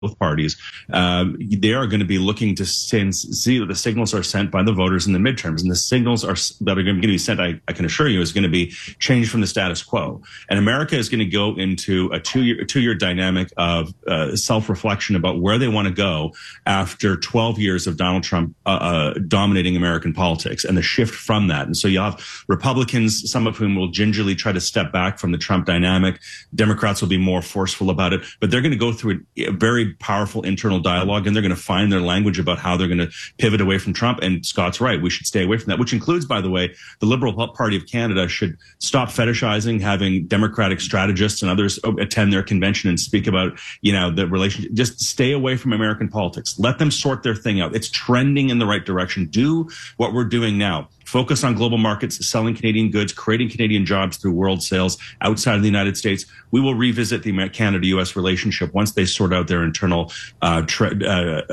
both parties, they are going to be looking to see that the signals are sent by the voters in the midterms. And the signals that are going to be sent, I can assure you, is going to be changed from the status quo. And America is going to go into a two-year dynamic of self-reflection about where they want to go after 12 years of Donald Trump dominating American politics and the shift from that. And so you have Republicans, some of whom will gingerly try to step back from the Trump dynamic. Democrats will be more forceful about it, but they're going to go through a very powerful internal dialogue, and they're going to find their language about how they're going to pivot away from Trump. And Scott's right. We should stay away from that, which includes, by the way, the Liberal Party of Canada should stop fetishizing having Democratic strategists and others attend their convention and speak about, the relationship. Just stay away from American politics. Let them sort their thing out. It's trending in the right direction. Do what we're doing now. Focus on global markets, selling Canadian goods, creating Canadian jobs through world sales outside of the United States. We will revisit the Canada-U.S. relationship once they sort out their internal sort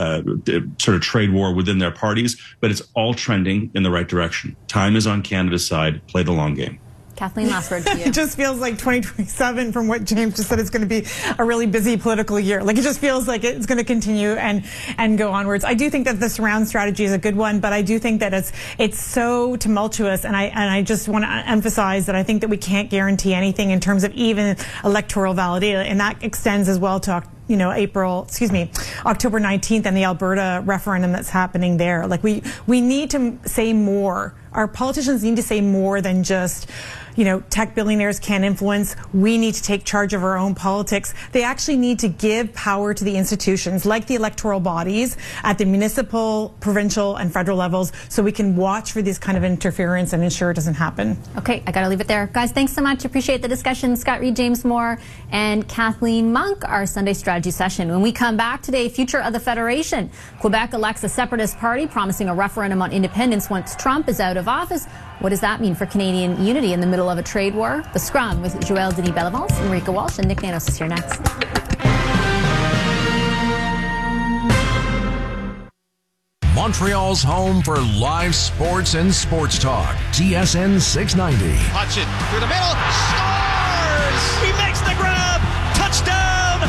of trade war within their parties. But it's all trending in the right direction. Time is on Canada's side. Play the long game. Kathleen, last word to you. It just feels like 2027, from what James just said, it's going to be a really busy political year. Like, it just feels like it's going to continue and go onwards. I do think that the surround strategy is a good one, but I do think that it's so tumultuous, and I just want to emphasize that I think that we can't guarantee anything in terms of even electoral validity, and that extends as well to October 19th and the Alberta referendum that's happening there. Like, we need to say more. Our politicians need to say more than just, tech billionaires can't influence. We need to take charge of our own politics. They actually need to give power to the institutions, like the electoral bodies at the municipal, provincial, and federal levels, so we can watch for this kind of interference and ensure it doesn't happen. Okay, I got to leave it there. Guys, thanks so much. Appreciate the discussion. Scott Reid, James Moore, and Kathleen Monk, our Sunday strategy session. When we come back today, future of the Federation. Quebec elects a separatist party, promising a referendum on independence once Trump is out of office. What does that mean for Canadian unity in the middle of a trade war? The Scrum with Joël Denis Bellevance, Enrica Walsh, and Nick Nanos is here next. Montreal's home for live sports and sports talk. TSN 690. Hutchin through the middle. Scores! He makes the grab. Touchdown,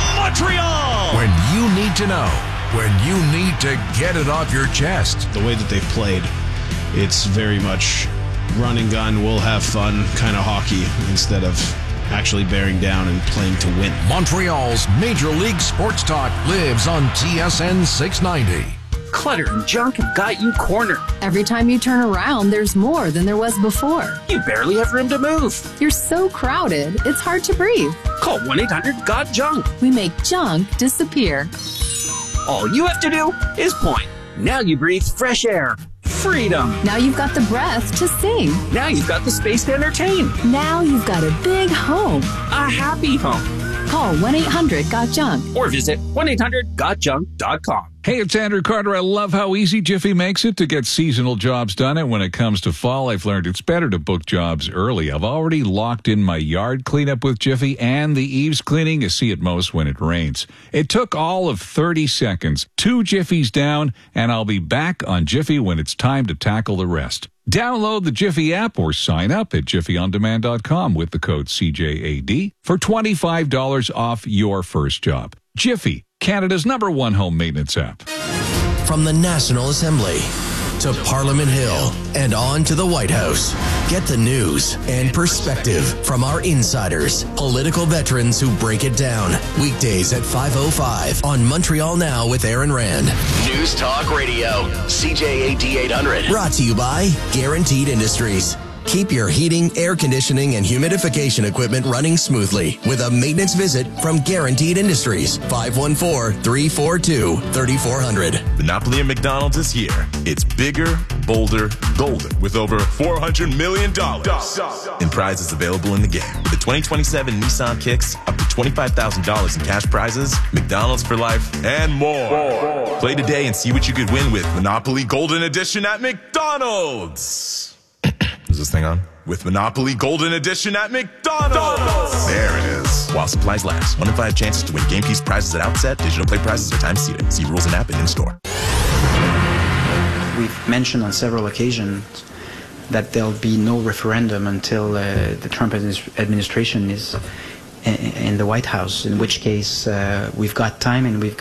Montreal! When you need to know. When you need to get it off your chest. The way that they've played, it's very much run and gun, we'll have fun kind of hockey instead of actually bearing down and playing to win. Montreal's Major League Sports Talk lives on TSN 690. Clutter and junk have got you cornered. Every time you turn around, there's more than there was before. You barely have room to move. You're so crowded, it's hard to breathe. Call 1-800-GOT-JUNK. We make junk disappear. All you have to do is point. Now you breathe fresh air. Freedom. Now you've got the breath to sing. Now you've got the space to entertain. Now you've got a big home. A happy home. Call 1-800-GOT-JUNK. Or visit 1-800-GOTJUNK.com. Hey, it's Andrew Carter. I love how easy Jiffy makes it to get seasonal jobs done. And when it comes to fall, I've learned it's better to book jobs early. I've already locked in my yard cleanup with Jiffy and the eaves cleaning you see at most when it rains. It took all of 30 seconds, 2 Jiffies down, and I'll be back on Jiffy when it's time to tackle the rest. Download the Jiffy app or sign up at jiffyondemand.com with the code CJAD for $25 off your first job. Jiffy, Canada's #1 home maintenance app. From the National Assembly to Parliament Hill and on to the White House. Get the news and perspective from our insiders, political veterans who break it down. Weekdays at 5:05 on Montreal Now with Aaron Rand. News Talk Radio, CJAD 800. Brought to you by Guaranteed Industries. Keep your heating, air conditioning, and humidification equipment running smoothly with a maintenance visit from Guaranteed Industries. 514-342-3400. Monopoly at McDonald's is here. It's bigger, bolder, golden with over $400 million in prizes available in the game. With the 2027 Nissan Kicks, up to $25,000 in cash prizes, McDonald's for life, and more. Play today and see what you could win with Monopoly Golden Edition at McDonald's. Is this thing on? With Monopoly Golden Edition at McDonald's. There it is. While supplies last. 1 in 5 chances to win game piece prizes at outset. Digital play prizes are time seated. See rules and app and in-store. We've mentioned on several occasions that there'll be no referendum until the Trump administration is in the White House, in which case we've got time and we've